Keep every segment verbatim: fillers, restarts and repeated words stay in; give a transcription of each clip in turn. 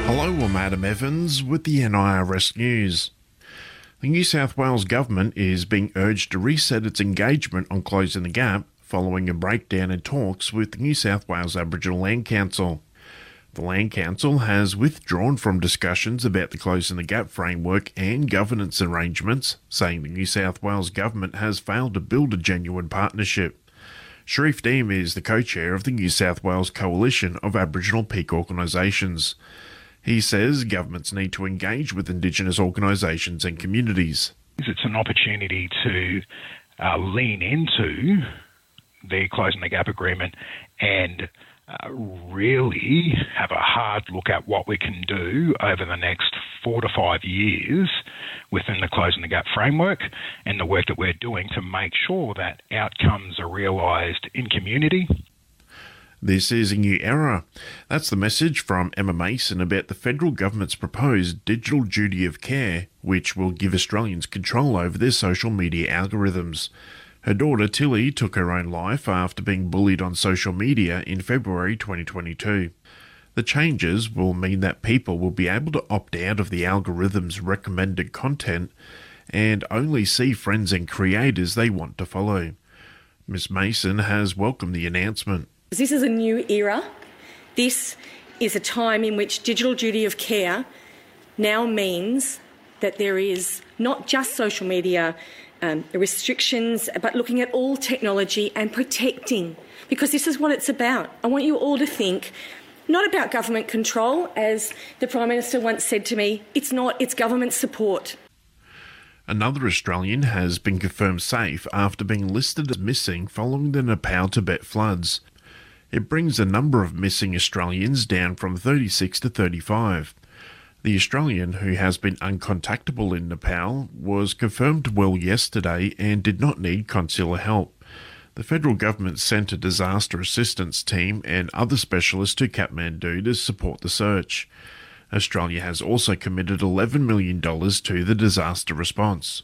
Hello, I'm Adam Evans with the N I R S News. The New South Wales Government is being urged to reset its engagement on closing the gap following a breakdown in talks with the New South Wales Aboriginal Land Council. The Land Council has withdrawn from discussions about the Closing the Gap framework and governance arrangements, saying the New South Wales Government has failed to build a genuine partnership. Sharif Deem is the co-chair of the New South Wales Coalition of Aboriginal Peak Organisations. He says governments need to engage with Indigenous organisations and communities. It's an opportunity to uh, lean into the Closing the Gap agreement and uh, really have a hard look at what we can do over the next four to five years within the Closing the Gap framework and the work that we're doing to make sure that outcomes are realised in community. This is a new era. That's the message from Emma Mason about the federal government's proposed digital duty of care, which will give Australians control over their social media algorithms. Her daughter Tilly took her own life after being bullied on social media in February twenty twenty-two. The changes will mean that people will be able to opt out of the algorithm's recommended content and only see friends and creators they want to follow. Miz Mason has welcomed the announcement. This is a new era. This is a time in which digital duty of care now means that there is not just social media um, restrictions, but looking at all technology and protecting, because this is what it's about. I want you all to think not about government control, as the Prime Minister once said to me, it's not, it's government support. Another Australian has been confirmed safe after being listed as missing following the Nepal Tibet floods. It brings the number of missing Australians down from thirty-six to thirty-five. The Australian, who has been uncontactable in Nepal, was confirmed well yesterday and did not need consular help. The federal government sent a disaster assistance team and other specialists to Kathmandu to support the search. Australia has also committed eleven million dollars to the disaster response.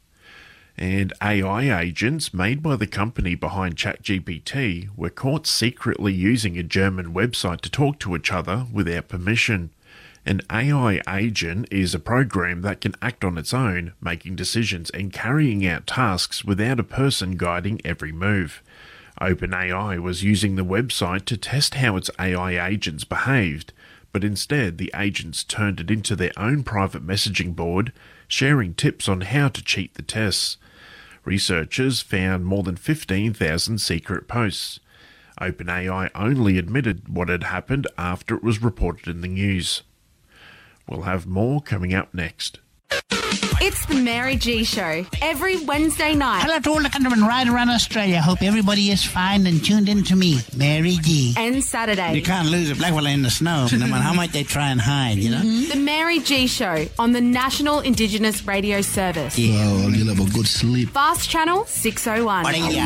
And A I agents made by the company behind ChatGPT were caught secretly using a German website to talk to each other without permission. An A I agent is a program that can act on its own, making decisions and carrying out tasks without a person guiding every move. OpenAI was using the website to test how its A I agents behaved, but instead the agents turned it into their own private messaging board, sharing tips on how to cheat the tests. Researchers found more than fifteen thousand secret posts. OpenAI only admitted what had happened after it was reported in the news. We'll have more coming up next. It's the Mary G Show, every Wednesday night. Hello to all the countrymen right around Australia. Hope everybody is fine and tuned in to me, Mary G. And Saturday. You can't lose a black fella in the snow, no matter how much they try and hide, you know? Mm-hmm. The Mary G Show on the National Indigenous Radio Service. Yeah. Well, you'll have a good sleep. Fast Channel six oh one.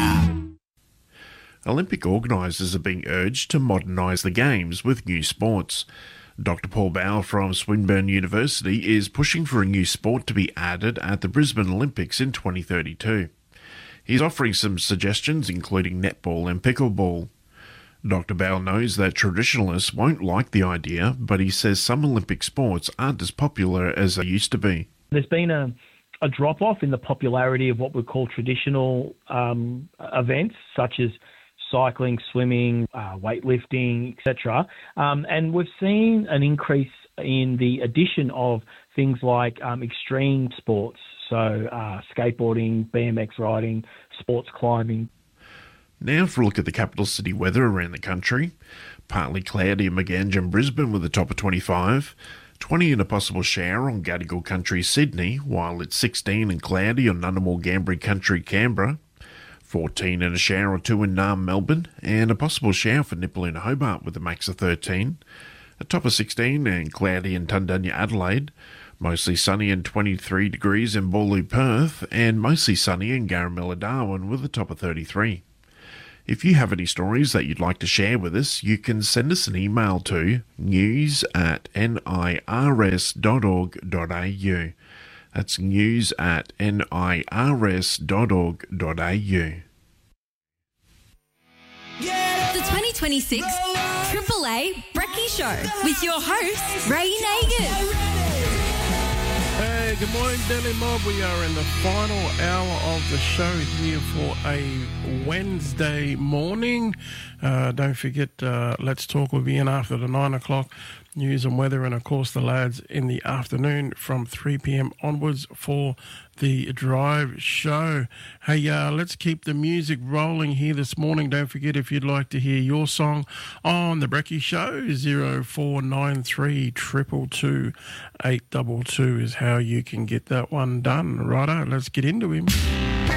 Olympic organisers are being urged to modernise the Games with new sports. Doctor Paul Bauer from Swinburne University is pushing for a new sport to be added at the Brisbane Olympics in twenty thirty-two. He's offering some suggestions including netball and pickleball. Doctor Bauer knows that traditionalists won't like the idea, but he says some Olympic sports aren't as popular as they used to be. There's been a, a drop-off in the popularity of what we call traditional um, events, such as cycling, swimming, uh, weightlifting, et cetera. Um, and we've seen an increase in the addition of things like um, extreme sports, so uh, skateboarding, B M X riding, sports climbing. Now for a look at the capital city weather around the country. Partly cloudy in Maganja and Brisbane with a top of twenty-five. twenty and a possible shower on Gadigal Country, Sydney, while it's sixteen and cloudy on Ngunnawal Gambri Country, Canberra. fourteen and a shower or two in Naarm, Melbourne, and a possible shower for Nipaluna, Hobart with a max of thirteen. A top of sixteen and cloudy in Tundunya, Adelaide. Mostly sunny and twenty-three degrees in Boorloo, Perth, and mostly sunny in Garamilla, Darwin with a top of thirty-three. If you have any stories that you'd like to share with us, you can send us an email to news at nirs dot org dot a u. That's news at nirs dot org dot a u. The twenty twenty-six, Triple A Brekkie Show with your host, Ray Nagin. Hey, good morning, Daily Mob. We are in the final hour of the show here for a Wednesday morning. Uh, don't forget, uh, Let's Talk will be in after the nine o'clock news and weather, and of course the lads in the afternoon from three p.m. onwards for the drive show. Hey, uh, let's keep the music rolling here this morning. Don't forget, if you'd like to hear your song on the Brekkie Show, zero four nine three, two two two, eight two two is how you can get that one done. Righto, let's get into him.